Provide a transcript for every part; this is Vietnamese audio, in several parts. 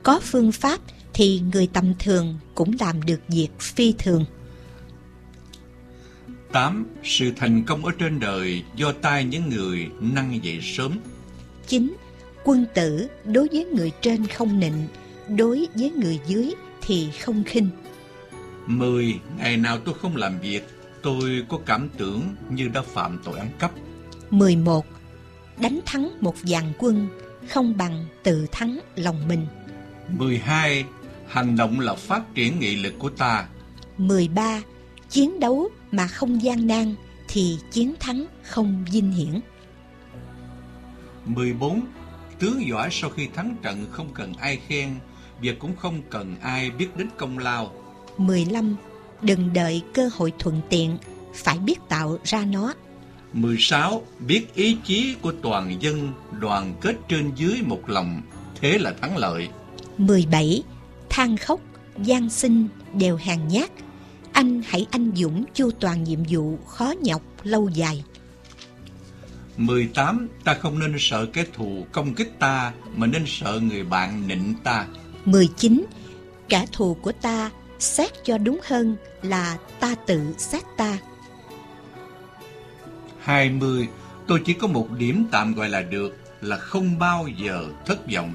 Có phương pháp thì người tầm thường cũng làm được việc phi thường. 8. Sự thành công ở trên đời do tay những người năn dậy sớm. 9. Quân tử đối với người trên không nịnh, đối với người dưới thì không khinh. 10. Ngày nào tôi không làm việc, tôi có cảm tưởng như đã phạm tội ăn cắp. 11. Đánh thắng một vạn quân không bằng tự thắng lòng mình. 12. Hành động là phát triển nghị lực của ta. 13. Chiến đấu mà không gian nan thì chiến thắng không vinh hiển. 14. Tướng giỏi sau khi thắng trận không cần ai khen, và cũng không cần ai biết đến công lao. 15. Đừng đợi cơ hội thuận tiện, phải biết tạo ra nó. 16. Biết ý chí của toàn dân, đoàn kết trên dưới một lòng, thế là thắng lợi. 17. Than khóc, van xin đều hèn nhát, anh hãy anh dũng chu toàn nhiệm vụ khó nhọc lâu dài. 18. Ta không nên sợ kẻ thù công kích ta, mà nên sợ người bạn nịnh ta. 19. Kẻ thù của ta, xét cho đúng hơn là ta tự xét ta. 20. Tôi chỉ có một điểm tạm gọi là được, là không bao giờ thất vọng.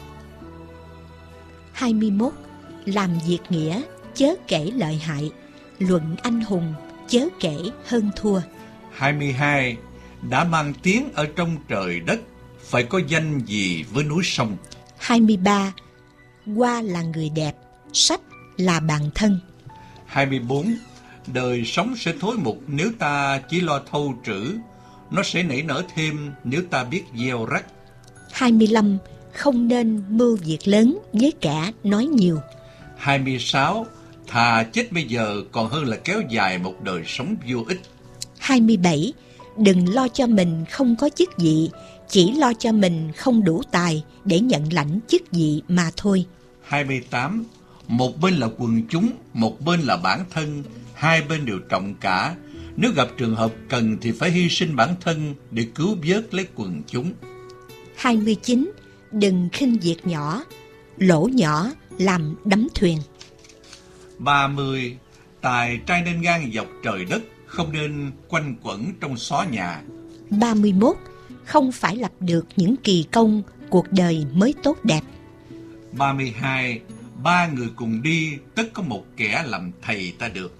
21. Làm việc nghĩa, chớ kể lợi hại, luận anh hùng, chớ kể hơn thua. 22. Đã mang tiếng ở trong trời đất, phải có danh gì với núi sông. 23. Hoa là người đẹp, sách là bạn thân. 24. Đời sống sẽ thối mục nếu ta chỉ lo thâu trữ, nó sẽ nảy nở thêm nếu ta biết gieo rắc. 25. Không nên mưu việc lớn với kẻ nói nhiều. 26. Thà chết bây giờ còn hơn là kéo dài một đời sống vô ích. 27. Đừng lo cho mình không có chức vị, chỉ lo cho mình không đủ tài để nhận lãnh chức vị mà thôi. 28. Một bên là quần chúng, một bên là bản thân, hai bên đều trọng cả. Nếu gặp trường hợp cần thì phải hy sinh bản thân để cứu vớt lấy quần chúng. 29. Đừng khinh việc nhỏ, lỗ nhỏ làm đắm thuyền. 30. Tài trai nên ngang dọc trời đất, không nên quanh quẩn trong xó nhà. 31. Không phải lập được những kỳ công, cuộc đời mới tốt đẹp. 32. Ba người cùng đi, tất có một kẻ làm thầy ta được.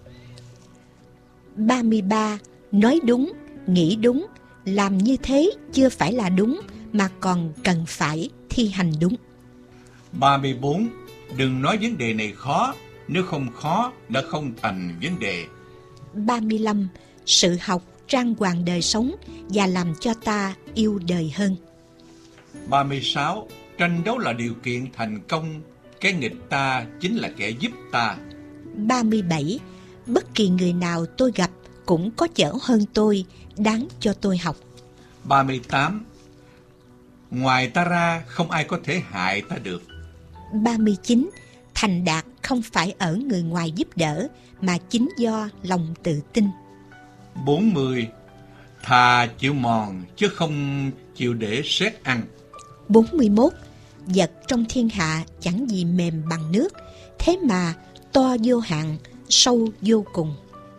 33. Nói đúng, nghĩ đúng, làm như thế chưa phải là đúng, mà còn cần phải thi hành đúng. 34. Đừng nói vấn đề này khó, nếu không khó đã không thành vấn đề. 35. Sự học trang hoàng đời sống và làm cho ta yêu đời hơn. 36. Tranh đấu là điều kiện thành công, cái nghịch ta chính là kẻ giúp ta. 37. Bất kỳ người nào tôi gặp cũng có dở hơn tôi, đáng cho tôi học. 38. Ngoài ta ra không ai có thể hại ta được. 39. Thành đạt không phải ở người ngoài giúp đỡ, mà chính do lòng tự tin. 40. Thà chịu mòn chứ không chịu để sét ăn. 41. Vật trong thiên hạ chẳng gì mềm bằng nước, thế mà to vô hạn, sâu vô cùng.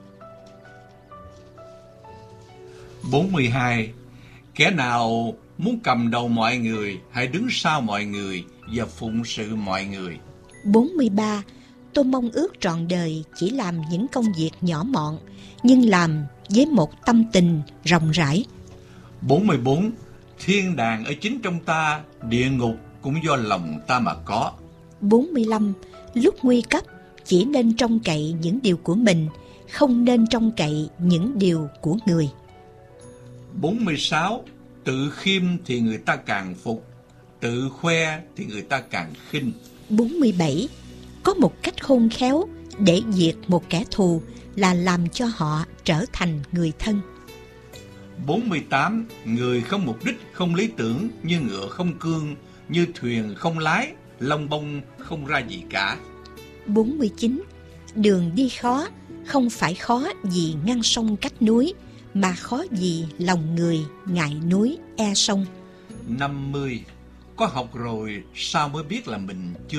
42. Kẻ nào muốn cầm đầu mọi người, hãy đứng sau mọi người và phụng sự mọi người. 43. Tôi mong ước trọn đời chỉ làm những công việc nhỏ mọn, nhưng làm với một tâm tình rộng rãi. 44. Thiên đàng ở chính trong ta, địa ngục cũng do lòng ta mà có. 45. Lúc nguy cấp chỉ nên trông cậy những điều của mình, không nên trông cậy những điều của người. 46. Tự khiêm thì người ta càng phục, tự khoe thì người ta càng khinh. 47. Có một cách khôn khéo để diệt một kẻ thù là làm cho họ trở thành người thân. 48. Người không mục đích, không lý tưởng, như ngựa không cương, như thuyền không lái, lông bông không ra gì cả. 49. Đường đi khó, không phải khó vì ngăn sông cách núi, mà khó vì lòng người ngại núi e sông. 50. Có học rồi sao mới biết là mình chưa